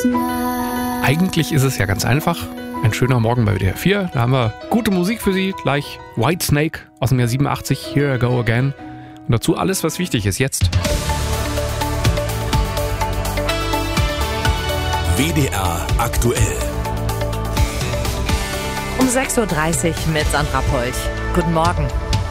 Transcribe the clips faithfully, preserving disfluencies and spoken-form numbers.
Eigentlich ist es ja ganz einfach. Ein schöner Morgen bei W D R vier. Da haben wir gute Musik für Sie. Gleich Whitesnake aus dem Jahr siebenundachtzig, Here I Go Again. Und dazu alles, was wichtig ist jetzt. W D R aktuell. Um sechs Uhr dreißig mit Sandra Polch. Guten Morgen.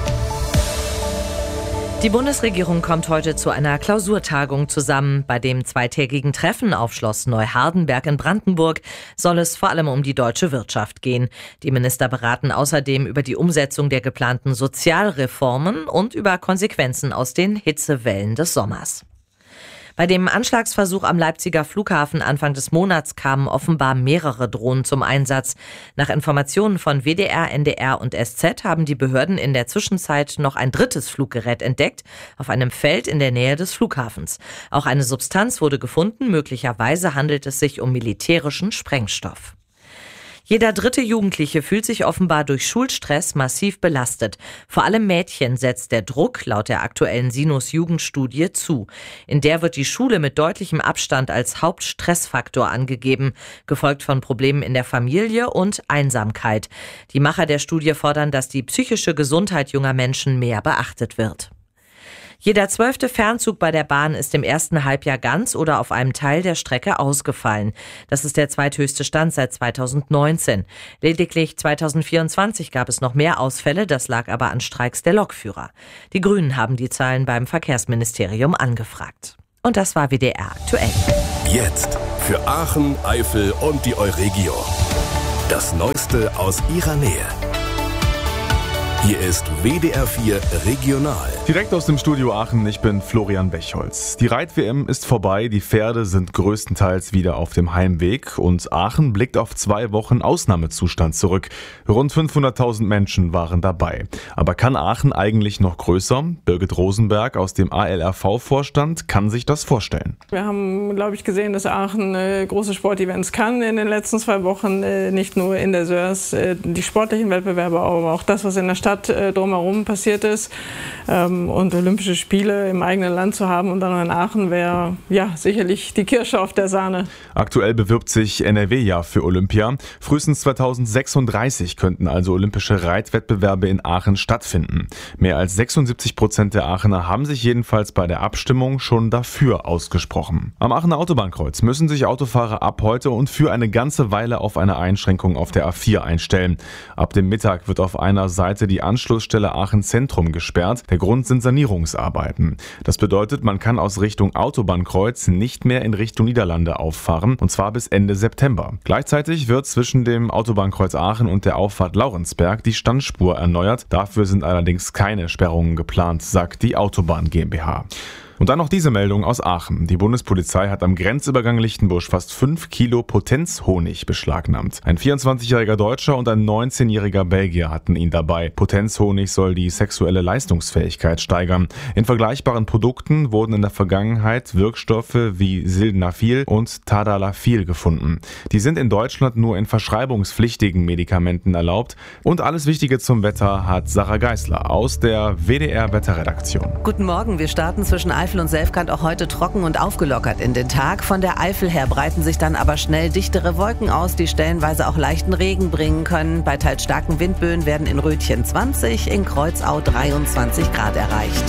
Die Bundesregierung kommt heute zu einer Klausurtagung zusammen. Bei dem zweitägigen Treffen auf Schloss Neuhardenberg in Brandenburg soll es vor allem um die deutsche Wirtschaft gehen. Die Minister beraten außerdem über die Umsetzung der geplanten Sozialreformen und über Konsequenzen aus den Hitzewellen des Sommers. Bei dem Anschlagsversuch am Leipziger Flughafen Anfang des Monats kamen offenbar mehrere Drohnen zum Einsatz. Nach Informationen von W D R, N D R und S Z haben die Behörden in der Zwischenzeit noch ein drittes Fluggerät entdeckt, auf einem Feld in der Nähe des Flughafens. Auch eine Substanz wurde gefunden, möglicherweise handelt es sich um militärischen Sprengstoff. Jeder dritte Jugendliche fühlt sich offenbar durch Schulstress massiv belastet. Vor allem Mädchen setzt der Druck laut der aktuellen Sinus-Jugendstudie zu. In der wird die Schule mit deutlichem Abstand als Hauptstressfaktor angegeben, gefolgt von Problemen in der Familie und Einsamkeit. Die Macher der Studie fordern, dass die psychische Gesundheit junger Menschen mehr beachtet wird. Jeder zwölfte Fernzug bei der Bahn ist im ersten Halbjahr ganz oder auf einem Teil der Strecke ausgefallen. Das ist der zweithöchste Stand seit zweitausendneunzehn. Lediglich zweitausendvierundzwanzig gab es noch mehr Ausfälle, das lag aber an Streiks der Lokführer. Die Grünen haben die Zahlen beim Verkehrsministerium angefragt. Und das war W D R aktuell. Jetzt für Aachen, Eifel und die Euregio. Das Neueste aus ihrer Nähe. Hier ist W D R vier Regional. Direkt aus dem Studio Aachen, ich bin Florian Bechholz. Die Reit-W M ist vorbei, die Pferde sind größtenteils wieder auf dem Heimweg und Aachen blickt auf zwei Wochen Ausnahmezustand zurück. Rund fünfhunderttausend Menschen waren dabei. Aber kann Aachen eigentlich noch größer? Birgit Rosenberg aus dem A L R V-Vorstand kann sich das vorstellen. Wir haben, glaube ich, gesehen, dass Aachen äh, große Sportevents kann in den letzten zwei Wochen. Äh, nicht nur in der S O E S, äh, die sportlichen Wettbewerbe, aber auch das, was in der Stadt drumherum passiert ist, ähm, und Olympische Spiele im eigenen Land zu haben und dann noch in Aachen wäre ja sicherlich die Kirsche auf der Sahne. Aktuell bewirbt sich N R W ja für Olympia. Frühestens zweitausendsechsunddreißig könnten also olympische Reitwettbewerbe in Aachen stattfinden. Mehr als sechsundsiebzig Prozent der Aachener haben sich jedenfalls bei der Abstimmung schon dafür ausgesprochen. Am Aachener Autobahnkreuz müssen sich Autofahrer ab heute und für eine ganze Weile auf eine Einschränkung auf der A vier einstellen. Ab dem Mittag wird auf einer Seite die Anschlussstelle Aachen Zentrum gesperrt. Der Grund sind Sanierungsarbeiten. Das bedeutet, man kann aus Richtung Autobahnkreuz nicht mehr in Richtung Niederlande auffahren, und zwar bis Ende September. Gleichzeitig wird zwischen dem Autobahnkreuz Aachen und der Auffahrt Laurenzberg die Standspur erneuert. Dafür sind allerdings keine Sperrungen geplant, sagt die Autobahn GmbH. Und dann noch diese Meldung aus Aachen. Die Bundespolizei hat am Grenzübergang Lichtenbusch fast fünf Kilo Potenzhonig beschlagnahmt. Ein vierundzwanzigjähriger Deutscher und ein neunzehnjähriger Belgier hatten ihn dabei. Potenzhonig soll die sexuelle Leistungsfähigkeit steigern. In vergleichbaren Produkten wurden in der Vergangenheit Wirkstoffe wie Sildenafil und Tadalafil gefunden. Die sind in Deutschland nur in verschreibungspflichtigen Medikamenten erlaubt. Und alles Wichtige zum Wetter hat Sarah Geisler aus der W D R Wetterredaktion. Guten Morgen, wir starten zwischen Eifel und Selfkant auch heute trocken und aufgelockert in den Tag. Von der Eifel her breiten sich dann aber schnell dichtere Wolken aus, die stellenweise auch leichten Regen bringen können. Bei teils starken Windböen werden in Rötchen zwanzig, in Kreuzau dreiundzwanzig Grad erreicht.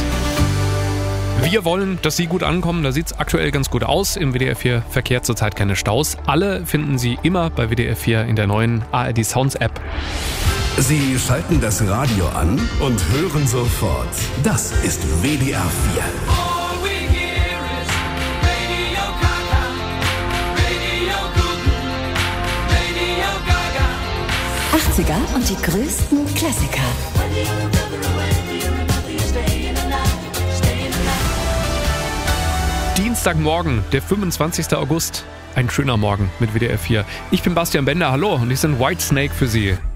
Wir wollen, dass Sie gut ankommen. Da sieht es aktuell ganz gut aus. Im W D R vier verkehrt zurzeit keine Staus. Alle finden Sie immer bei W D R vier in der neuen A R D Sounds App. Sie schalten das Radio an und hören sofort. Das ist W D R vier. achtziger und die größten Klassiker. Dienstagmorgen, der fünfundzwanzigster August. Ein schöner Morgen mit W D R vier. Ich bin Bastian Bender, hallo, und ich bin Whitesnake für Sie.